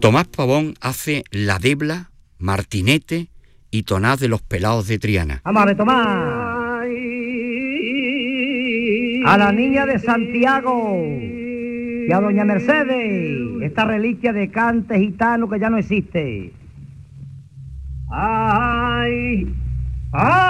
Tomás Pavón hace La Debla, Martinete y Tonás de los Pelaos de Triana. Vamos a ver, Tomás. A la niña de Santiago y a doña Mercedes, esta reliquia de cante gitano que ya no existe. ¡Ay! ¡Ay!